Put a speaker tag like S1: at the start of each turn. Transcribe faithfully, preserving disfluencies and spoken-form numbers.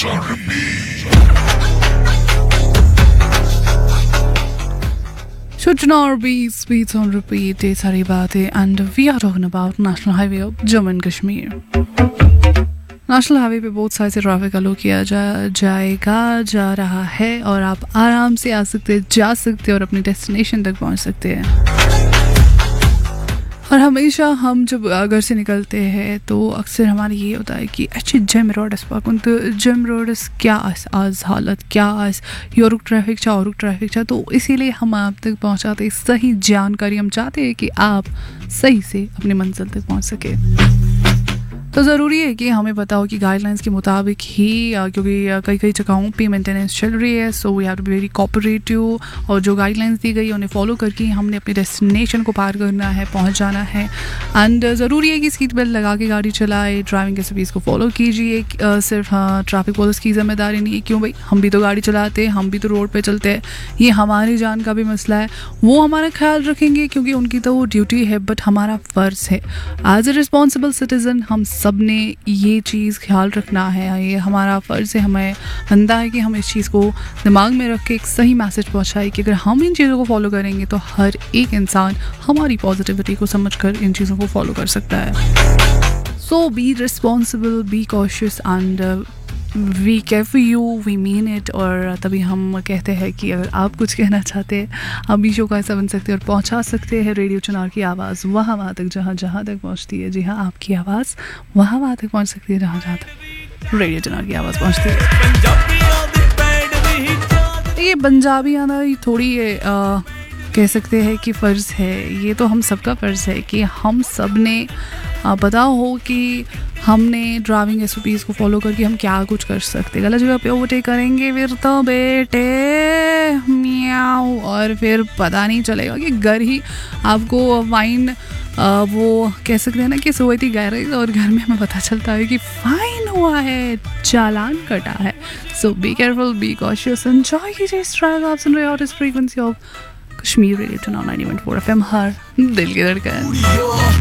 S1: Shujnar beats beats on repeat. Day सारी बातें and we are talking about National Highway of Jammu and Kashmir. National highway पे बहुत सारे से traffic अलो किया जा जाएगा जा रहा है और आप आराम से आ सकते हैं, जा सकते हैं और अपनी डेस्टिनेशन तक पहुंच सकते हैं। और हमेशा हम जब घर से निकलते हैं तो अक्सर हमारा ये होता है कि अच्छी जम रोड पाकन तो जम रोड क्या आज हालत क्या आज योरुक ट्रैफिक चाह औरुक ट्रैफिक चाह, तो इसीलिए हम आप तक पहुंचाते सही जानकारी। हम चाहते हैं कि आप सही से अपनी मंजिल तक पहुंच सके, तो ज़रूरी है कि हमें पता हो कि गाइडलाइंस के मुताबिक ही, क्योंकि कई कई जगहों पे मेंटेनेंस चल रही है, so we have to be very cooperative और जो गाइडलाइंस दी गई उन्हें फॉलो करके हमने अपनी डेस्टिनेशन को पार करना है, पहुंच जाना है। एंड ज़रूरी है कि सीट बेल्ट लगा के गाड़ी चलाए, ड्राइविंग एसओपीज़ को फॉलो कीजिए। सिर्फ हाँ ट्रैफिक पुलिस की जिम्मेदारी नहीं है, क्यों भाई हम भी तो गाड़ी चलाते हैं, हम भी तो रोड पर चलते हैं, ये हमारी जान का भी मसला है, वो हमारा ख्याल रखेंगे क्योंकि उनकी तो वो ड्यूटी है, बट हमारा फ़र्ज़ है एज ए रिस्पॉन्सिबल सिटीज़न हम सब ने ये चीज़ ख्याल रखना है। ये हमारा फ़र्ज़ है, हमें बनता है कि हम इस चीज़ को दिमाग में रख के एक सही मैसेज पहुंचाए कि अगर हम इन चीज़ों को फॉलो करेंगे तो हर एक इंसान हमारी पॉजिटिविटी को समझकर इन चीज़ों को फॉलो कर सकता है। सो be responsible, be cautious and we care for you, we mean it. और तभी हम कहते हैं कि अगर आप कुछ कहना चाहते हैं आप भी शो का ऐसा बन सकते हैं और पहुंचा सकते हैं रेडियो चुनार की आवाज़ वहाँ वहाँ तक जहाँ जहाँ तक पहुंचती है। जी हाँ, आपकी आवाज़ वहाँ वहाँ तक पहुंच सकती है जहाँ जहाँ तक रेडियो चुनार की आवाज़ पहुंचती है। ये पंजाबी आना ही थोड़ी है, आ, कह सकते हैं कि फ़र्ज़ है, ये तो हम सबका फ़र्ज़ है कि हम सब ने पता हो कि हमने ड्राइविंग एसओपीज़ को फॉलो करके हम क्या कुछ कर सकते। गलत जगह पे ओवरटेक करेंगे फिर तो बेटे मियाओ, और फिर पता नहीं चलेगा कि घर ही आपको फाइन, वो कह सकते हैं ना कि सोई थी गैरेज और घर में हमें पता चलता है कि फाइन हुआ है, चालान कटा है। सो be careful, be cautious, enjoy कीजिए इस ट्रैक। आप सुन रहे हो इस frequency of Kashmir radio ninety point four FM, हर दिल की धड़कन।